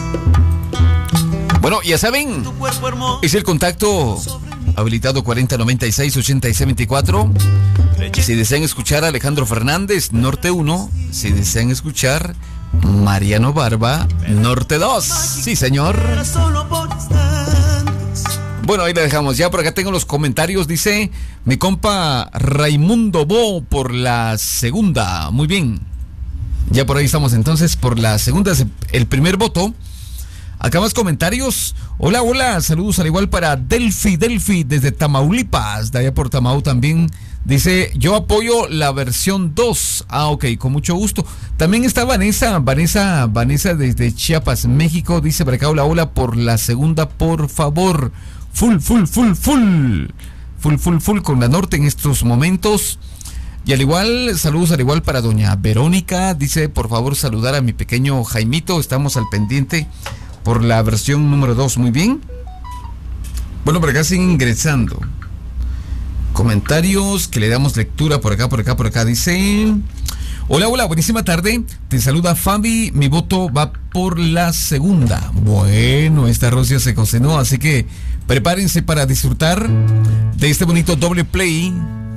Bueno, ya saben, es el contacto habilitado 4096-8624. Si desean escuchar a Alejandro Fernández, Norte 1. Si desean escuchar Mariano Barba, Norte 2. Sí, señor. Bueno, ahí la dejamos. Ya por acá tengo los comentarios. Dice mi compa Raimundo Bo por la segunda. Muy bien. Ya por ahí estamos entonces por la segunda. El primer voto. Acá más comentarios. Hola, hola. Saludos al igual para Delphi desde Tamaulipas. De allá por Tamau también. Dice, yo apoyo la versión 2. Ah, ok, con mucho gusto. También está Vanessa desde Chiapas, México. Dice por acá, hola, hola, por la segunda, por favor. Full con la norte en estos momentos. Y al igual, saludos al igual para doña Verónica. Dice, por favor, saludar a mi pequeño Jaimito. Estamos al pendiente por la versión número 2. Muy bien. Bueno, por acá siguen ingresando comentarios que le damos lectura por acá. Dice, hola, buenísima tarde. Te saluda Fabi. Mi voto va por la segunda. Bueno, esta Rosia se cocinó, así que prepárense para disfrutar de este bonito doble play